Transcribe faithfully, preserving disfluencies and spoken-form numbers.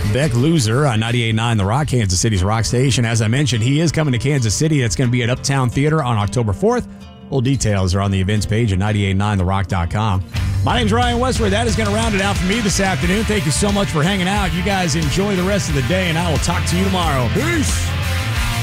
Beck Loser on ninety-eight point nine The Rock, Kansas City's rock station. As I mentioned, he is coming to Kansas City. It's going to be at Uptown Theater on October fourth. Full details are on the events page at ninety-eight point nine the rock dot com. My name's Ryan Westward. That is going to round it out for me this afternoon. Thank you so much for hanging out. You guys enjoy the rest of the day, and I will talk to you tomorrow. Peace!